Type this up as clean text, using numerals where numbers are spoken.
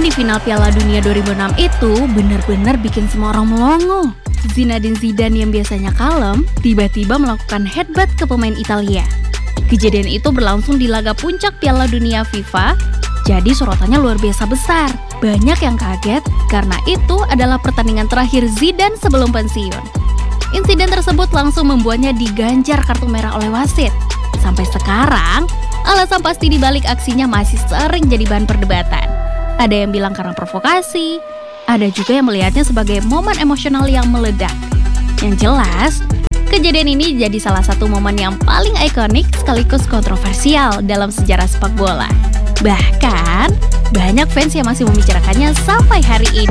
Kejadian di final Piala Dunia 2006 itu benar-benar bikin semua orang melongo. Zinedine Zidane yang biasanya kalem, tiba-tiba melakukan headbutt ke pemain Italia. Kejadian itu berlangsung di laga puncak Piala Dunia FIFA, jadi sorotannya luar biasa besar. Banyak yang kaget karena itu adalah pertandingan terakhir Zidane sebelum pensiun. Insiden tersebut langsung membuatnya diganjar kartu merah oleh wasit. Sampai sekarang, alasan pasti dibalik aksinya masih sering jadi bahan perdebatan. Ada yang bilang karena provokasi, ada juga yang melihatnya sebagai momen emosional yang meledak. Yang jelas, kejadian ini jadi salah satu momen yang paling ikonik sekaligus kontroversial dalam sejarah sepak bola. Bahkan, banyak fans yang masih membicarakannya sampai hari ini.